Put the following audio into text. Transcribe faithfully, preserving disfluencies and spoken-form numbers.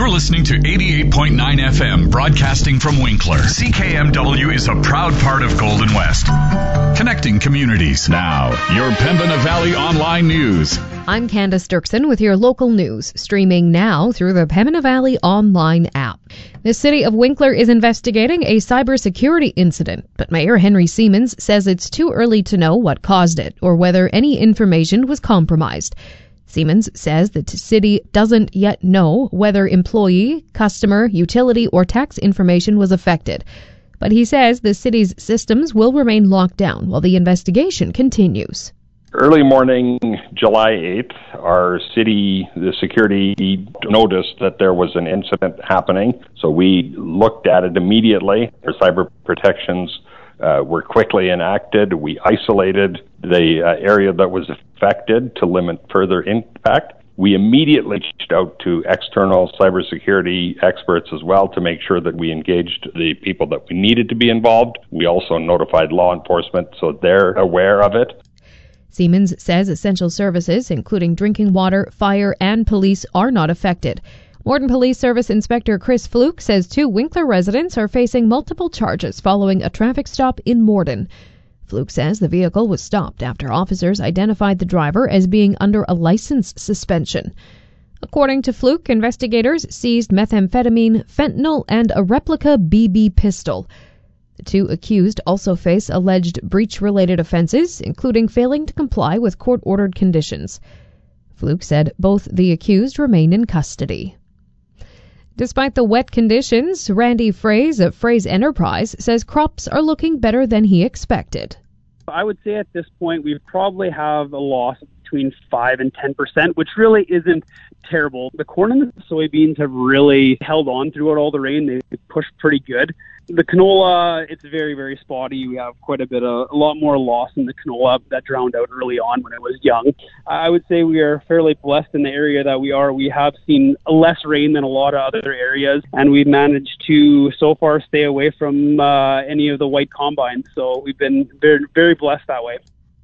You're listening to eighty-eight point nine F M, broadcasting from Winkler. C K M W is a proud part of Golden West, connecting communities. Now, your Pembina Valley Online News. I'm Candace Dirksen with your local news, streaming now through the Pembina Valley Online app. The city of Winkler is investigating a cybersecurity incident, but Mayor Henry Siemens says it's too early to know what caused it or whether any information was compromised. Siemens says the city doesn't yet know whether employee, customer, utility, or tax information was affected. But he says the city's systems will remain locked down while the investigation continues. Early morning, July eighth, our city, the security noticed that there was an incident happening. So we looked at it immediately. Our cyber protections uh, were quickly enacted. We isolated the uh, area that was affected to limit further impact. We immediately reached out to external cybersecurity experts as well to make sure that we engaged the people that we needed to be involved. We also notified law enforcement so they're aware of it. Siemens says essential services, including drinking water, fire, and police, are not affected. Morden Police Service Inspector Chris Fluke says two Winkler residents are facing multiple charges following a traffic stop in Morden. Fluke says the vehicle was stopped after officers identified the driver as being under a license suspension. According to Fluke, investigators seized methamphetamine, fentanyl, and a replica B B pistol. The two accused also face alleged breach-related offenses, including failing to comply with court-ordered conditions. Fluke said both the accused remain in custody. Despite the wet conditions, Randy Fraze of Fraze Enterprise says crops are looking better than he expected. I would say at this point we probably have a loss between five and ten percent, which really isn't terrible. The corn and the soybeans have really held on throughout all the rain. They pushed pretty good. The canola, it's very, very spotty. We have quite a bit of, a lot more loss in the canola that drowned out early on when it was young. I would say we are fairly blessed in the area that we are. We have seen less rain than a lot of other areas, and we've managed to, so far, stay away from uh, any of the white combines. So we've been very, very blessed that way.